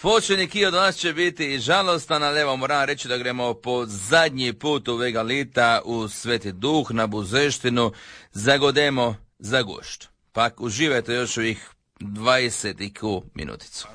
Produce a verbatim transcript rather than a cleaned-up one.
Početnik i od nas će biti žalostan, ali evo moram reći da gremo po zadnji put u Vegalita u Sveti Duh na Buzeštinu, zagodemo za gušt. Pa uživajte još ovih dvadeset i ku minuticu.